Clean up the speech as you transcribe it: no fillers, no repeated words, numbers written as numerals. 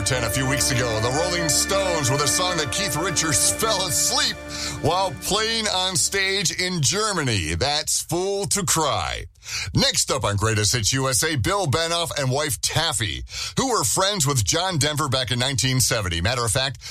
10 a few weeks ago. The Rolling Stones with a song that Keith Richards fell asleep while playing on stage in Germany. That's Fool to Cry. Next up on Greatest Hits USA, Bill Benoff and wife Taffy, who were friends with John Denver back in 1970. Matter of fact,